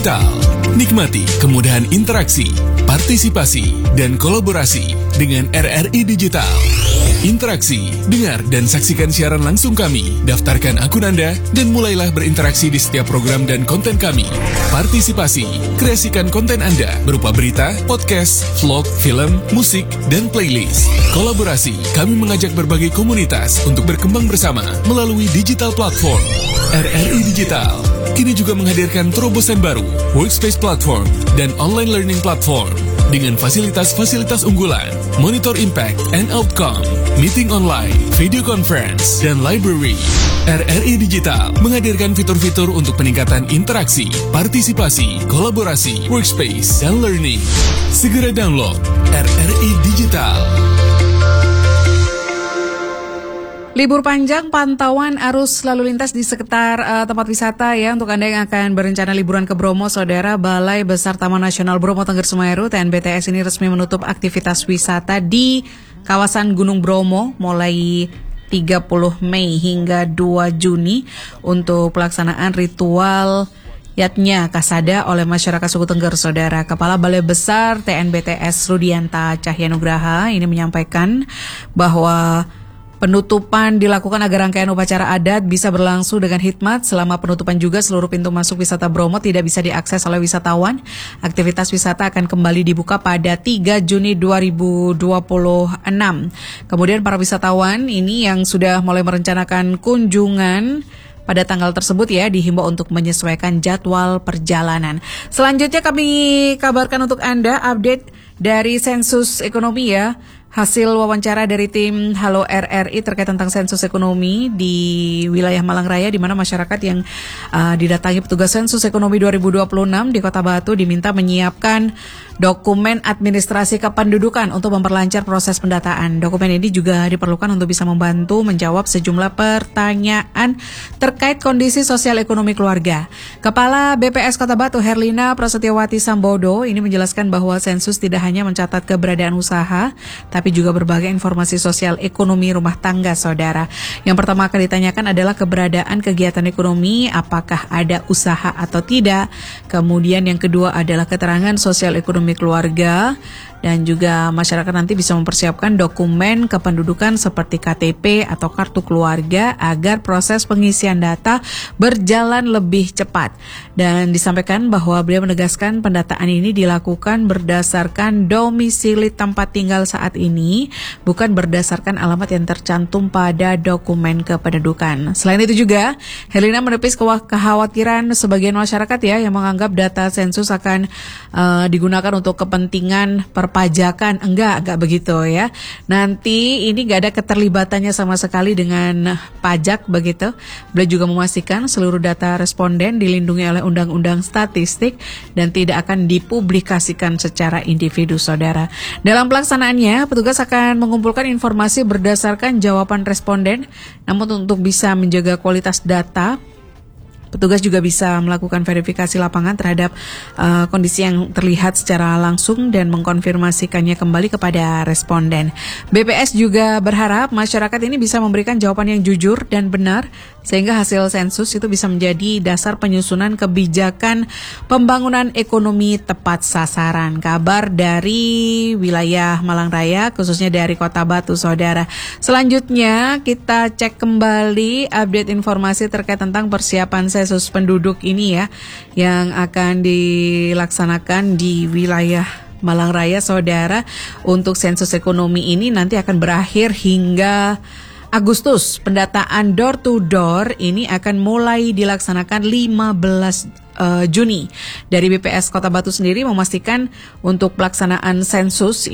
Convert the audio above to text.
Digital. Nikmati kemudahan interaksi, partisipasi, dan kolaborasi dengan RRI Digital. Interaksi, dengar dan saksikan siaran langsung kami, daftarkan akun Anda, dan mulailah berinteraksi di setiap program dan konten kami. Partisipasi, kreasikan konten Anda berupa berita, podcast, vlog, film, musik, dan playlist. Kolaborasi, kami mengajak berbagai komunitas untuk berkembang bersama melalui digital platform. RRI Digital kini juga menghadirkan terobosan baru, workspace platform, dan online learning platform dengan fasilitas-fasilitas unggulan, monitor impact and outcome, meeting online, video conference, dan library. RRI Digital menghadirkan fitur-fitur untuk peningkatan interaksi, partisipasi, kolaborasi, workspace, dan learning. Segera download RRI Digital. Libur panjang, pantauan arus lalu lintas di sekitar tempat wisata ya. Untuk Anda yang akan berencana liburan ke Bromo, Saudara, Balai Besar Taman Nasional Bromo Tengger Semeru (TNBTS) ini resmi menutup aktivitas wisata di kawasan Gunung Bromo mulai 30 Mei hingga 2 Juni untuk pelaksanaan ritual Yatnya Kasada oleh masyarakat suku Tengger, Saudara. Kepala Balai Besar TNBTS Rudianta Cahyanugraha ini menyampaikan bahwa penutupan dilakukan agar rangkaian upacara adat bisa berlangsung dengan hikmat. Selama penutupan juga seluruh pintu masuk wisata Bromo tidak bisa diakses oleh wisatawan. Aktivitas wisata akan kembali dibuka pada 3 Juni 2026. Kemudian para wisatawan ini yang sudah mulai merencanakan kunjungan pada tanggal tersebut ya dihimbau untuk menyesuaikan jadwal perjalanan. Selanjutnya kami kabarkan untuk Anda update dari sensus ekonomi ya. Hasil wawancara dari tim Halo RRI terkait tentang sensus ekonomi di wilayah Malang Raya, di mana masyarakat yang didatangi petugas sensus ekonomi 2026 di Kota Batu diminta menyiapkan dokumen administrasi kependudukan untuk memperlancar proses pendataan. Dokumen ini juga diperlukan untuk bisa membantu menjawab sejumlah pertanyaan terkait kondisi sosial ekonomi keluarga. Kepala BPS Kota Batu Herlina Prasetyawati Sambodo ini menjelaskan bahwa sensus tidak hanya mencatat keberadaan usaha, tapi juga berbagai informasi sosial ekonomi rumah tangga, Saudara. Yang pertama akan ditanyakan adalah keberadaan kegiatan ekonomi, apakah ada usaha atau tidak. Kemudian yang kedua adalah keterangan sosial ekonomi keluarga, dan juga masyarakat nanti bisa mempersiapkan dokumen kependudukan seperti KTP atau kartu keluarga agar proses pengisian data berjalan lebih cepat. Dan disampaikan bahwa beliau menegaskan pendataan ini dilakukan berdasarkan domisili tempat tinggal saat ini, bukan berdasarkan alamat yang tercantum pada dokumen kependudukan. Selain itu juga, Herlina menepis kekhawatiran sebagian masyarakat ya yang menganggap data sensus akan digunakan untuk kepentingan perpajakan. Enggak begitu ya. Nanti ini gak ada keterlibatannya sama sekali dengan pajak begitu. Beliau juga memastikan seluruh data responden dilindungi oleh Undang-Undang Statistik dan tidak akan dipublikasikan secara individu, Saudara. Dalam pelaksanaannya, petugas akan mengumpulkan informasi berdasarkan jawaban responden, namun untuk bisa menjaga kualitas data, petugas juga bisa melakukan verifikasi lapangan terhadap kondisi yang terlihat secara langsung dan mengkonfirmasikannya kembali kepada responden. BPS juga berharap masyarakat ini bisa memberikan jawaban yang jujur dan benar sehingga hasil sensus itu bisa menjadi dasar penyusunan kebijakan pembangunan ekonomi tepat sasaran. Kabar dari wilayah Malang Raya, khususnya dari Kota Batu, Saudara. Selanjutnya kita cek kembali update informasi terkait tentang persiapan sensus penduduk ini ya, yang akan dilaksanakan di wilayah Malang Raya, Saudara. Untuk sensus ekonomi ini nanti akan berakhir hingga Agustus. Pendataan door to door ini akan mulai dilaksanakan 15 Juni. Dari BPS Kota Batu sendiri memastikan untuk pelaksanaan sensus